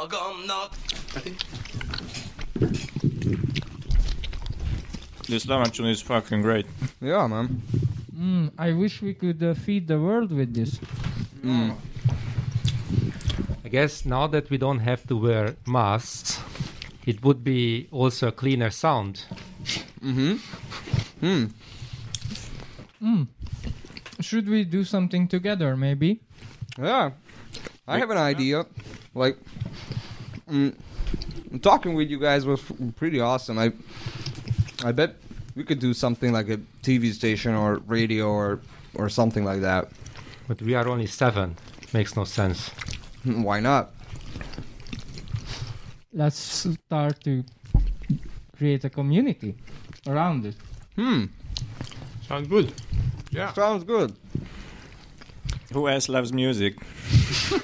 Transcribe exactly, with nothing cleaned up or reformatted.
I think. This lemon tune is fucking great. Yeah, man. Mm, I wish we could uh, feed the world with this. Mm. I guess now that we don't have to wear masks, it would be also a cleaner sound. Mm-hmm. Hmm. Mm. Should we do something together, maybe? Yeah. I have an idea. Like, mm, talking with you guys was f- pretty awesome. I, I bet we could do something like a T V station or radio or or something like that. But we are only seven. Makes no sense. Why not? Let's start to create a community around it. Hmm. Sounds good. Yeah. Sounds good. Who else loves music?